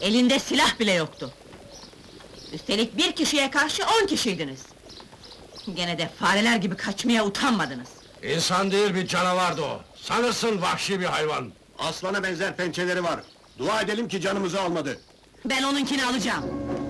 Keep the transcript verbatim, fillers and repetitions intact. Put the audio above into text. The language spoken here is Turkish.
Elinde silah bile yoktu. Üstelik bir kişiye karşı on kişiydiniz. Gene de fareler gibi kaçmaya utanmadınız. İnsan değil, bir canavardı o! Sanırsın vahşi bir hayvan! Aslana benzer pençeleri var. Dua edelim ki canımızı almadı. Ben onunkini alacağım.